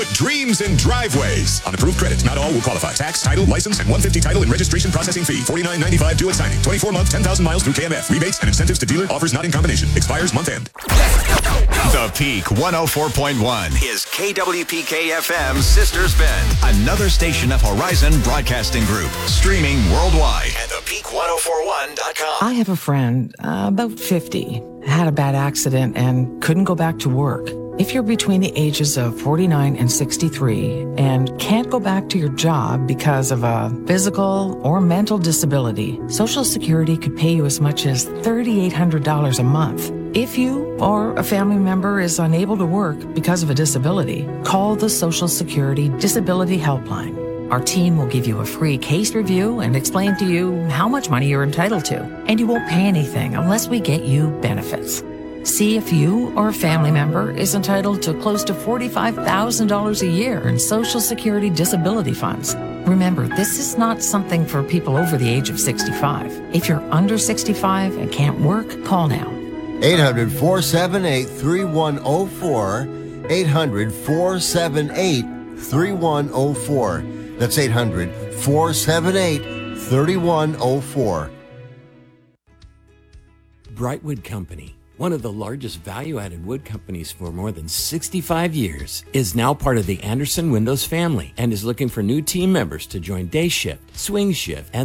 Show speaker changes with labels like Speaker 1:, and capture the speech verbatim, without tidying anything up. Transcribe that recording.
Speaker 1: Put dreams in driveways. On approved credit, not all will qualify. Tax, title, license, and one hundred fifty dollars title and registration processing fee. forty-nine ninety-five due at signing. twenty-four month, ten thousand miles through K M F. Rebates and incentives to dealer. Offers not in combination. Expires month end.
Speaker 2: The Peak one oh four point one
Speaker 3: is K W P K F M's Sisters Bend.
Speaker 2: Another station of Horizon Broadcasting Group. Streaming worldwide
Speaker 3: at the peak ten forty-one dot com.
Speaker 4: I have a friend, uh, about fifty, had a bad accident and couldn't go back to work. If you're between the ages of forty-nine and sixty-three and can't go back to your job because of a physical or mental disability, Social Security could pay you as much as three thousand eight hundred dollars a month. If you or a family member is unable to work because of a disability, call the Social Security Disability Helpline. Our team will give you a free case review and explain to you how much money you're entitled to, and you won't pay anything unless we get you benefits. See if you or a family member is entitled to close to forty-five thousand dollars a year in Social Security disability funds. Remember, this is not something for people over the age of sixty-five. If you're under sixty-five and can't work, call now.
Speaker 5: eight hundred, four seven eight, three one zero four. eight hundred, four seven eight, three one zero four. That's eight hundred, four seven eight, three one zero four.
Speaker 6: Brightwood Company, one of the largest value-added wood companies for more than sixty-five years, is now part of the Anderson Windows family and is looking for new team members to join day shift, swing shift, and